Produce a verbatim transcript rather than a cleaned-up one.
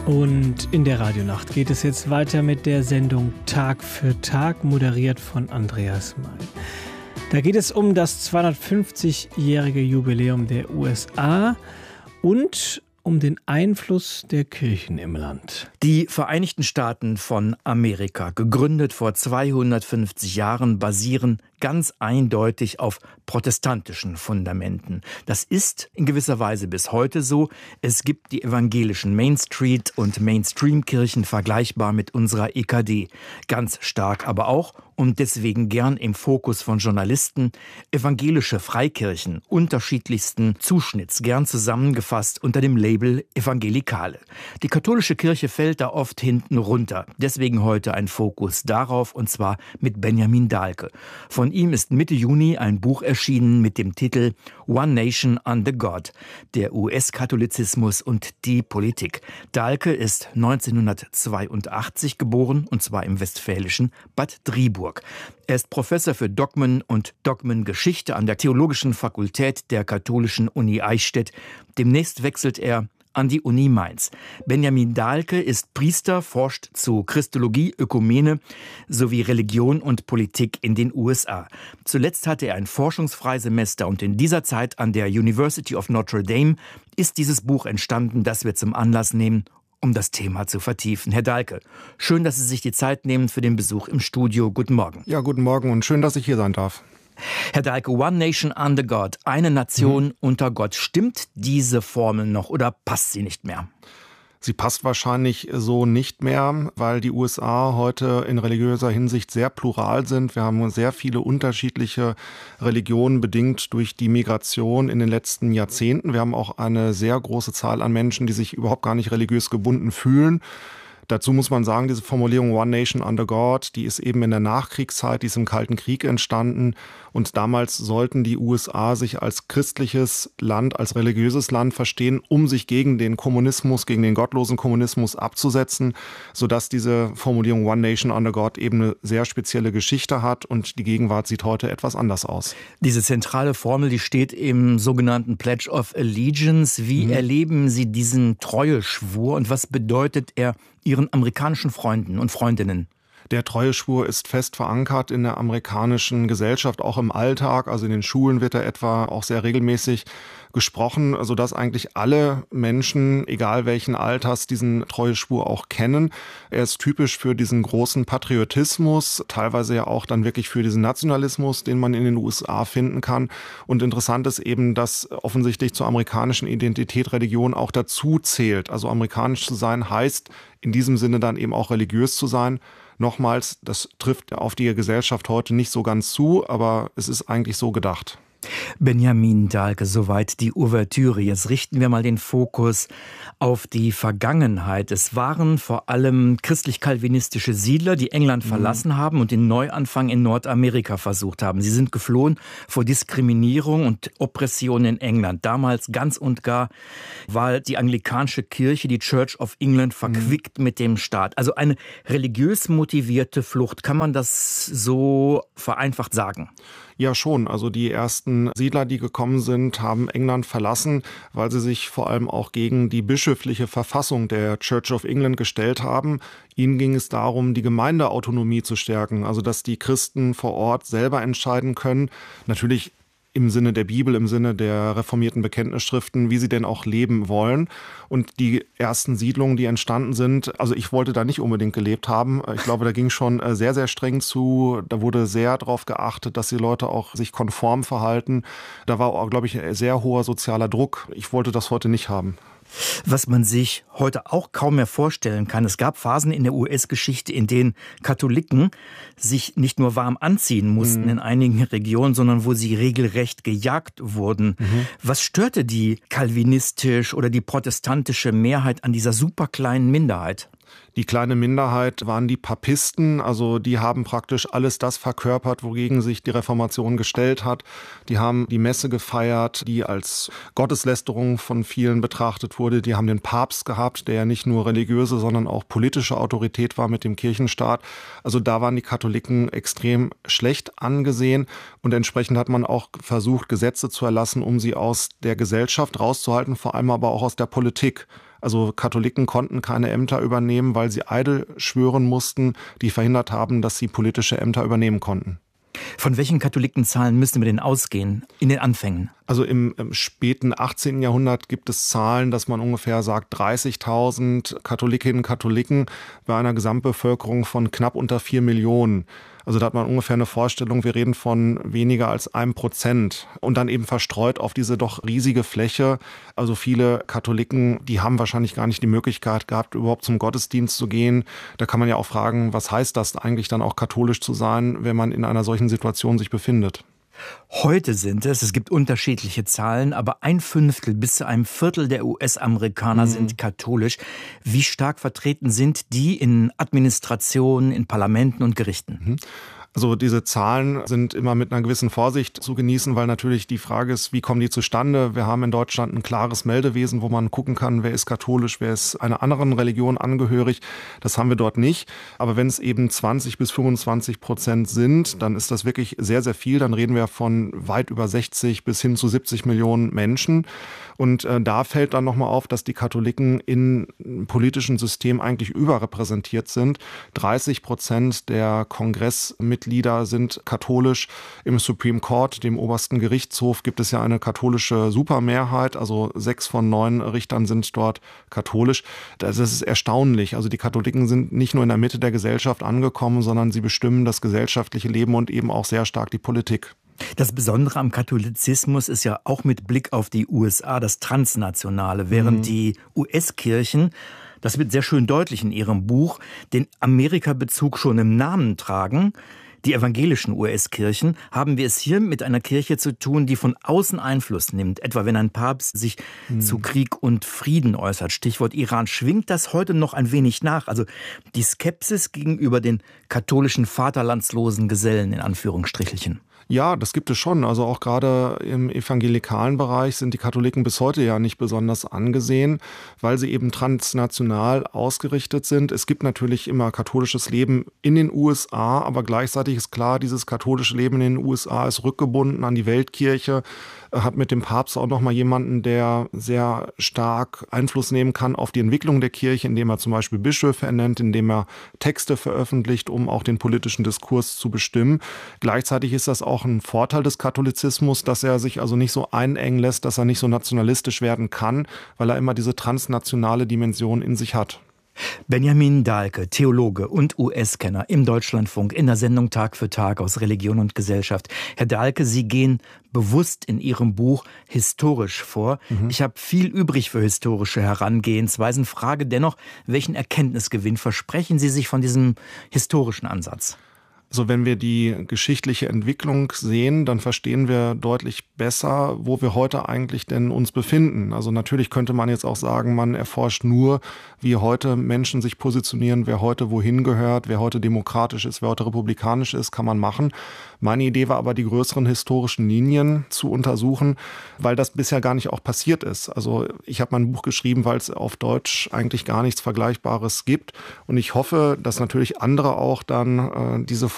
Und in der Radionacht geht es jetzt weiter mit der Sendung Tag für Tag, moderiert von Andreas May. Da geht es um das zweihundertfünfzigjährige Jubiläum der U S A und um den Einfluss der Kirchen im Land. Die Vereinigten Staaten von Amerika, gegründet vor zweihundertfünfzig Jahren, basieren ganz eindeutig auf protestantischen Fundamenten. Das ist in gewisser Weise bis heute so. Es gibt die evangelischen Main Street- und Mainstream-Kirchen, vergleichbar mit unserer E K D. Ganz stark aber auch, und deswegen gern im Fokus von Journalisten, evangelische Freikirchen unterschiedlichsten Zuschnitts, gern zusammengefasst unter dem Label Evangelikale. Die katholische Kirche fällt da oft hinten runter. Deswegen heute ein Fokus darauf, und zwar mit Benjamin Dahlke. Von ihm ist Mitte Juni ein Buch erschienen mit dem Titel One Nation Under God, der U S-Katholizismus und die Politik. Dahlke ist neunzehnhundertzweiundachtzig geboren, und zwar im westfälischen Bad Driburg. Er ist Professor für Dogmen und Dogmengeschichte an der Theologischen Fakultät der Katholischen Uni Eichstätt. Demnächst wechselt er an die Uni Mainz. Benjamin Dahlke ist Priester, forscht zu Christologie, Ökumene sowie Religion und Politik in den U S A. Zuletzt hatte er ein Forschungsfreisemester und in dieser Zeit an der University of Notre Dame ist dieses Buch entstanden, das wir zum Anlass nehmen, um das Thema zu vertiefen. Herr Dahlke, schön, dass Sie sich die Zeit nehmen für den Besuch im Studio. Guten Morgen. Ja, guten Morgen und schön, dass ich hier sein darf. Herr Dahlke, One Nation Under God, eine Nation mhm. unter Gott. Stimmt diese Formel noch oder passt sie nicht mehr? Sie passt wahrscheinlich so nicht mehr, weil die U S A heute in religiöser Hinsicht sehr plural sind. Wir haben sehr viele unterschiedliche Religionen, bedingt durch die Migration in den letzten Jahrzehnten. Wir haben auch eine sehr große Zahl an Menschen, die sich überhaupt gar nicht religiös gebunden fühlen. Dazu muss man sagen, diese Formulierung One Nation Under God, die ist eben in der Nachkriegszeit, die ist im Kalten Krieg entstanden. Und damals sollten die U S A sich als christliches Land, als religiöses Land verstehen, um sich gegen den Kommunismus, gegen den gottlosen Kommunismus abzusetzen, sodass diese Formulierung One Nation Under God eben eine sehr spezielle Geschichte hat. Und die Gegenwart sieht heute etwas anders aus. Diese zentrale Formel, die steht im sogenannten Pledge of Allegiance. Wie mhm. erleben Sie diesen Treueschwur und was bedeutet er Ihren amerikanischen Freunden und Freundinnen? Der Treueschwur ist fest verankert in der amerikanischen Gesellschaft, auch im Alltag. Also in den Schulen wird er etwa auch sehr regelmäßig gesprochen, sodass eigentlich alle Menschen, egal welchen Alters, diesen Treueschwur auch kennen. Er ist typisch für diesen großen Patriotismus, teilweise ja auch dann wirklich für diesen Nationalismus, den man in den U S A finden kann. Und interessant ist eben, dass offensichtlich zur amerikanischen Identität Religion auch dazu zählt. Also amerikanisch zu sein heißt in diesem Sinne dann eben auch religiös zu sein. Nochmals, das trifft auf die Gesellschaft heute nicht so ganz zu, aber es ist eigentlich so gedacht. Benjamin Dahlke, soweit die Ouvertüre. Jetzt richten wir mal den Fokus auf die Vergangenheit. Es waren vor allem christlich-kalvinistische Siedler, die England verlassen mhm. haben und den Neuanfang in Nordamerika versucht haben. Sie sind geflohen vor Diskriminierung und Oppression in England. Damals ganz und gar war die anglikanische Kirche, die Church of England, verquickt mhm. mit dem Staat. Also eine religiös motivierte Flucht. Kann man das so vereinfacht sagen? Ja, schon. Also die ersten Siedler, die gekommen sind, haben England verlassen, weil sie sich vor allem auch gegen die bischöfliche Verfassung der Church of England gestellt haben. Ihnen ging es darum, die Gemeindeautonomie zu stärken, also dass die Christen vor Ort selber entscheiden können. Natürlich im Sinne der Bibel, im Sinne der reformierten Bekenntnisschriften, wie sie denn auch leben wollen. Und die ersten Siedlungen, die entstanden sind, also ich wollte da nicht unbedingt gelebt haben. Ich glaube, da ging schon sehr, sehr streng zu. Da wurde sehr darauf geachtet, dass die Leute auch sich konform verhalten. Da war auch, glaube ich, sehr hoher sozialer Druck. Ich wollte das heute nicht haben. Was man sich heute auch kaum mehr vorstellen kann. Es gab Phasen in der U S-Geschichte, in denen Katholiken sich nicht nur warm anziehen mussten mhm. in einigen Regionen, sondern wo sie regelrecht gejagt wurden. Mhm. Was störte die kalvinistisch oder die protestantische Mehrheit an dieser superkleinen Minderheit? Die kleine Minderheit waren die Papisten, also die haben praktisch alles das verkörpert, wogegen sich die Reformation gestellt hat. Die haben die Messe gefeiert, die als Gotteslästerung von vielen betrachtet wurde. Die haben den Papst gehabt, der ja nicht nur religiöse, sondern auch politische Autorität war mit dem Kirchenstaat. Also da waren die Katholiken extrem schlecht angesehen und entsprechend hat man auch versucht, Gesetze zu erlassen, um sie aus der Gesellschaft rauszuhalten, vor allem aber auch aus der Politik. Also Katholiken konnten keine Ämter übernehmen, weil sie Eide schwören mussten, die verhindert haben, dass sie politische Ämter übernehmen konnten. Von welchen Katholikenzahlen müssen wir denn ausgehen in den Anfängen? Also im, im späten achtzehnten Jahrhundert gibt es Zahlen, dass man ungefähr sagt dreißigtausend Katholikinnen und Katholiken bei einer Gesamtbevölkerung von knapp unter vier Millionen. Also da hat man ungefähr eine Vorstellung, wir reden von weniger als einem Prozent und dann eben verstreut auf diese doch riesige Fläche. Also viele Katholiken, die haben wahrscheinlich gar nicht die Möglichkeit gehabt, überhaupt zum Gottesdienst zu gehen. Da kann man ja auch fragen, was heißt das eigentlich dann auch katholisch zu sein, wenn man in einer solchen Situation sich befindet? Heute sind es, es gibt unterschiedliche Zahlen, aber ein Fünftel bis zu einem Viertel der U S-Amerikaner mhm. sind katholisch. Wie stark vertreten sind die in Administrationen, in Parlamenten und Gerichten? Mhm. Also diese Zahlen sind immer mit einer gewissen Vorsicht zu genießen, weil natürlich die Frage ist, wie kommen die zustande? Wir haben in Deutschland ein klares Meldewesen, wo man gucken kann, wer ist katholisch, wer ist einer anderen Religion angehörig. Das haben wir dort nicht. Aber wenn es eben zwanzig bis fünfundzwanzig Prozent sind, dann ist das wirklich sehr, sehr viel. Dann reden wir von weit über sechzig bis hin zu siebzig Millionen Menschen. Und äh, da fällt dann nochmal auf, dass die Katholiken im politischen System eigentlich überrepräsentiert sind. dreißig Prozent der Kongressmitglieder sind katholisch. Im Supreme Court, dem obersten Gerichtshof, gibt es ja eine katholische Supermehrheit. Also sechs von neun Richtern sind dort katholisch. Das ist erstaunlich. Also die Katholiken sind nicht nur in der Mitte der Gesellschaft angekommen, sondern sie bestimmen das gesellschaftliche Leben und eben auch sehr stark die Politik. Das Besondere am Katholizismus ist ja auch mit Blick auf die U S A das Transnationale, während mhm. die U S-Kirchen, das wird sehr schön deutlich in Ihrem Buch, den Amerika-Bezug schon im Namen tragen. Die evangelischen U S-Kirchen, haben wir es hier mit einer Kirche zu tun, die von außen Einfluss nimmt, etwa wenn ein Papst sich mhm. zu Krieg und Frieden äußert. Stichwort Iran. Schwingt das heute noch ein wenig nach? Also die Skepsis gegenüber den katholischen vaterlandslosen Gesellen in Anführungsstrichelchen. Ja, das gibt es schon. Also auch gerade im evangelikalen Bereich sind die Katholiken bis heute ja nicht besonders angesehen, weil sie eben transnational ausgerichtet sind. Es gibt natürlich immer katholisches Leben in den U S A, aber gleichzeitig ist klar, dieses katholische Leben in den U S A ist rückgebunden an die Weltkirche, hat mit dem Papst auch nochmal jemanden, der sehr stark Einfluss nehmen kann auf die Entwicklung der Kirche, indem er zum Beispiel Bischöfe ernennt, indem er Texte veröffentlicht, um auch den politischen Diskurs zu bestimmen. Gleichzeitig ist das auch ein Vorteil des Katholizismus, dass er sich also nicht so einengen lässt, dass er nicht so nationalistisch werden kann, weil er immer diese transnationale Dimension in sich hat. Benjamin Dahlke, Theologe und U S-Kenner im Deutschlandfunk in der Sendung Tag für Tag aus Religion und Gesellschaft. Herr Dahlke, Sie gehen bewusst in Ihrem Buch historisch vor. Mhm. Ich habe viel übrig für historische Herangehensweisen. Frage dennoch, welchen Erkenntnisgewinn versprechen Sie sich von diesem historischen Ansatz? Also wenn wir die geschichtliche Entwicklung sehen, dann verstehen wir deutlich besser, wo wir heute eigentlich denn uns befinden. Also natürlich könnte man jetzt auch sagen, man erforscht nur, wie heute Menschen sich positionieren, wer heute wohin gehört, wer heute demokratisch ist, wer heute republikanisch ist, kann man machen. Meine Idee war aber, die größeren historischen Linien zu untersuchen, weil das bisher gar nicht auch passiert ist. Also ich habe mein Buch geschrieben, weil es auf Deutsch eigentlich gar nichts Vergleichbares gibt. Und ich hoffe, dass natürlich andere auch dann äh, diese